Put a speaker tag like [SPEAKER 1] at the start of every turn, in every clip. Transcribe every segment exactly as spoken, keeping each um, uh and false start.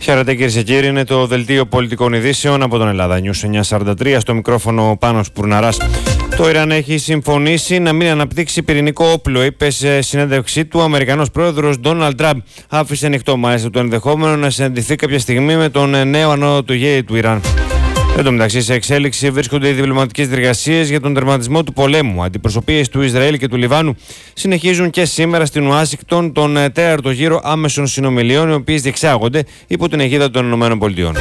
[SPEAKER 1] Χαίρετε κυρίες και κύριοι, είναι το δελτίο πολιτικών ειδήσεων από τον Ελλάδα News εννιακόσια σαράντα τρία, στο μικρόφωνο Πάνος Πουρναράς. Το Ιράν έχει συμφωνήσει να μην αναπτύξει πυρηνικό όπλο, είπε σε συνέντευξή του ο Αμερικανός πρόεδρος Ντόναλντ Τραμπ. Άφησε ανοιχτό μάλιστα το ενδεχόμενο να συναντηθεί κάποια στιγμή με τον νέο ανώτατο ηγέτη του Ιράν. Εν τω μεταξύ, σε εξέλιξη βρίσκονται οι διπλωματικές διεργασίες για τον τερματισμό του πολέμου. Αντιπροσωπείες του Ισραήλ και του Λιβάνου συνεχίζουν και σήμερα στην Ουάσιγκτον τον τέταρτο γύρο άμεσων συνομιλιών, οι οποίες διεξάγονται υπό την αιγίδα των ΗΠΑ.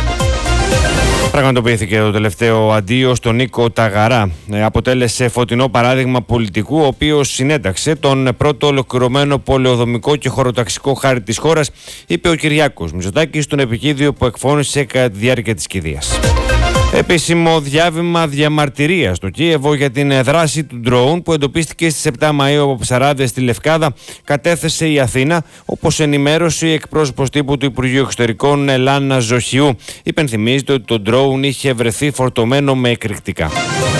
[SPEAKER 1] Πραγματοποιήθηκε το τελευταίο αντίο στον Νίκο Ταγαρά. Αποτέλεσε φωτεινό παράδειγμα πολιτικού, ο οποίος συνέταξε τον πρώτο ολοκληρωμένο πολεοδομικό και χωροταξικό χάρτη της χώρας, είπε ο Κυριάκος Μητσοτάκης στον επικείδιο που εκφώνησε κατά τη διάρκεια της κηδείας. Επίσημο διάβημα διαμαρτυρίας στο Κίεβο για την δράση του ντρόουν που εντοπίστηκε στις επτά Μαΐου από ψαράδες στη Λευκάδα, κατέθεσε η Αθήνα, όπως ενημέρωσε η εκπρόσωπος τύπου του Υπουργείου Εξωτερικών Ελάνα Ζοχιού. Υπενθυμίζεται ότι το ντρόουν είχε βρεθεί φορτωμένο με εκρηκτικά.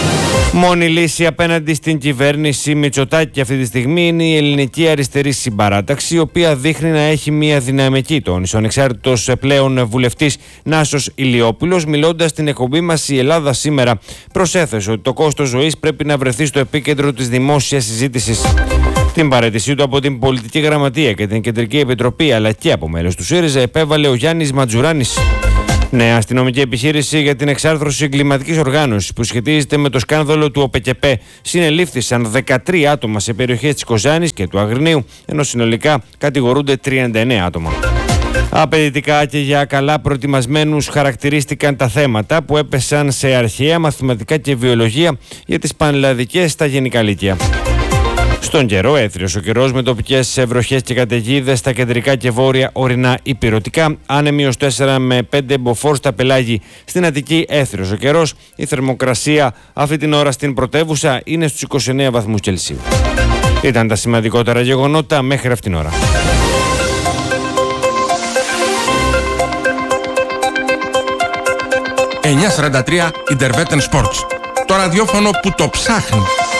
[SPEAKER 1] Μόνη λύση απέναντι στην κυβέρνηση Μητσοτάκη αυτή τη στιγμή είναι η Ελληνική Αριστερή Συμπαράταξη, η οποία δείχνει να έχει μια δυναμική, τόνισε ο ανεξάρτητος πλέον βουλευτής Νάσος Ηλιόπουλος, μιλώντας στην εκπομπή μας Η Ελλάδα Σήμερα. Προσέθεσε ότι το κόστος ζωής πρέπει να βρεθεί στο επίκεντρο της δημόσιας συζήτησης. Την παραίτησή του από την Πολιτική Γραμματεία και την Κεντρική Επιτροπή, αλλά και από μέλος του ΣΥΡΙΖΑ, επέβαλε ο Γιάννης Ματζουράνης. Νέα αστυνομική επιχείρηση για την εξάρθρωση εγκληματικής οργάνωσης που σχετίζεται με το σκάνδαλο του ΟΠΕΚΕΠΕ. Συνελήφθησαν δεκατρία άτομα σε περιοχές της Κοζάνης και του Αγρινίου, ενώ συνολικά κατηγορούνται τριάντα εννέα άτομα. Απαιτητικά και για καλά προετοιμασμένους χαρακτηρίστηκαν τα θέματα που έπεσαν σε αρχαία, μαθηματικά και βιολογία για τις πανελλαδικές στα γενικά λύκεια. Στον καιρό, έθριος ο καιρός με τοπικές βροχές και καταιγίδες στα κεντρικά και βόρεια ορεινά υπηρετικά. Άνεμοι ως τέσσερα με πέντε μποφόρ στα πελάγη. Στην Αττική, έθριος ο καιρός. Η θερμοκρασία αυτή την ώρα στην πρωτεύουσα είναι στους είκοσι εννέα βαθμούς Κελσίου. Ήταν τα σημαντικότερα γεγονότα μέχρι αυτήν την ώρα.
[SPEAKER 2] εννιακόσια σαράντα τρία Interveten Sports. Το ραδιόφωνο που το ψάχνει.